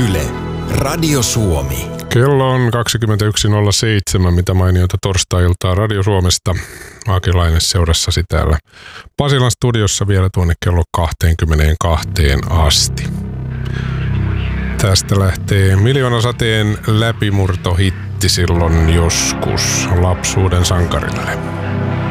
Yle, Radio Suomi. Kello on 21.07, mitä mainiota torstai-iltaa Radio Suomesta. Akilainen seurassasi täällä Pasilan studiossa vielä tuonne kello 22 asti. Tästä lähtee Miljoonasateen läpimurtohitti silloin joskus lapsuuden sankarille.